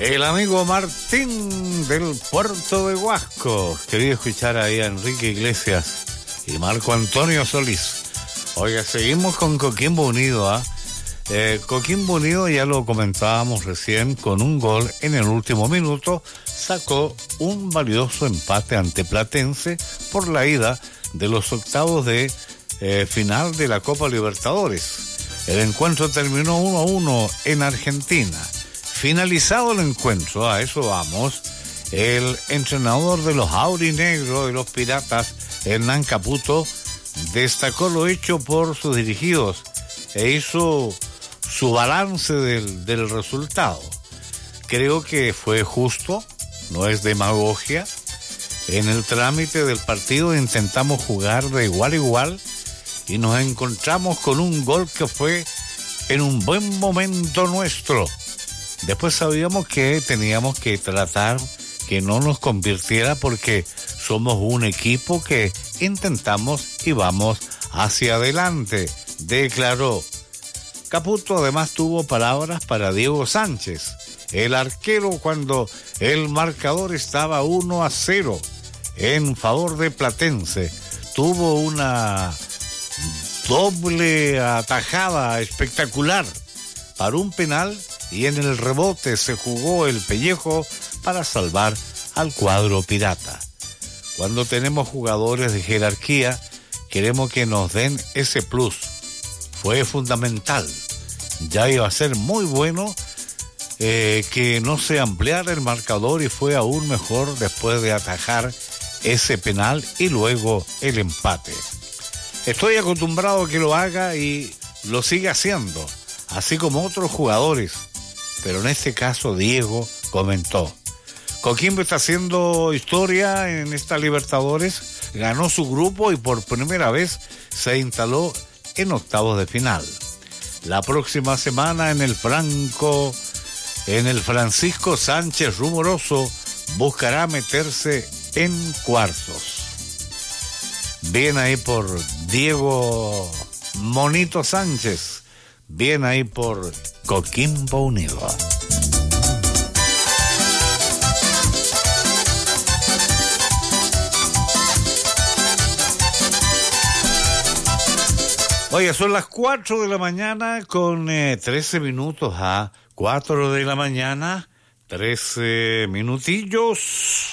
El amigo Martín del Puerto de Huasco. Quería escuchar ahí a Enrique Iglesias y Marco Antonio Solís. Oiga, seguimos con Coquimbo Unido, Coquimbo Unido, ya lo comentábamos recién, con un gol en el último minuto, sacó un valioso empate ante Platense por la ida de los octavos de final de la Copa Libertadores. El encuentro terminó 1-1 en Argentina. Finalizado el encuentro, a eso vamos, el entrenador de los aurinegros, de los piratas, Hernán Caputo, destacó lo hecho por sus dirigidos e hizo su balance del resultado. Creo que fue justo, no es demagogia. En el trámite del partido intentamos jugar de igual a igual y nos encontramos con un gol que fue en un buen momento nuestro. Después sabíamos que teníamos que tratar que no nos convirtiera porque somos un equipo que intentamos y vamos hacia adelante, declaró. Caputo además tuvo palabras para Diego Sánchez, el arquero, cuando el marcador estaba 1-0 en favor de Platense. Tuvo una doble atajada espectacular para un penal y en el rebote se jugó el pellejo para salvar al cuadro pirata. Cuando tenemos jugadores de jerarquía, queremos que nos den ese plus. Fue fundamental. Ya iba a ser muy bueno que no se ampliara el marcador y fue aún mejor después de atajar ese penal y luego el empate. Estoy acostumbrado a que lo haga y lo sigue haciendo, así como otros jugadores. Pero en este caso Diego comentó: Coquimbo está haciendo historia en esta Libertadores, ganó su grupo y por primera vez se instaló en octavos de final. La próxima semana en el Francisco Sánchez Rumoroso buscará meterse en cuartos. Bien ahí por Diego Monito Sánchez, bien ahí por Coquimbo Unido. Oye, son las 4 de la mañana con 13 minutos a 4 de la mañana, 13 minutillos.